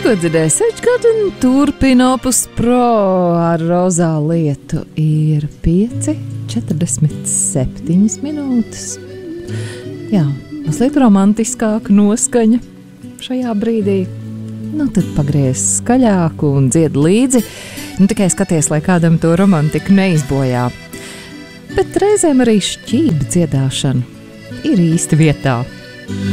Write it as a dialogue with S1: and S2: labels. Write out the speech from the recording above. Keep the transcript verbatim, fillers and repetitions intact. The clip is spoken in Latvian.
S1: Tikko dzirdēju sešgadu un turpina Opus Pro ar Rozā lietu. Ir pieci četrdesmit septiņas minūtes. Jā, mazliet romantiskāka noskaņa šajā brīdī. Nu, tad pagriez skaļāku un dzied līdzi. Nu, tikai skaties, lai kādam to romantiku neizbojā. Bet reizēm arī šķība dziedāšana ir īsti vietā.